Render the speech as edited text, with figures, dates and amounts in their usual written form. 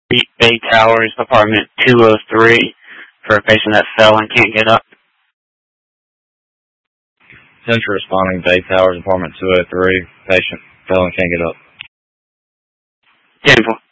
Bay Towers, apartment 203, for a patient that fell and can't get up. Central responding, Bay Towers, apartment 203, patient fell and can't get up. 10-4.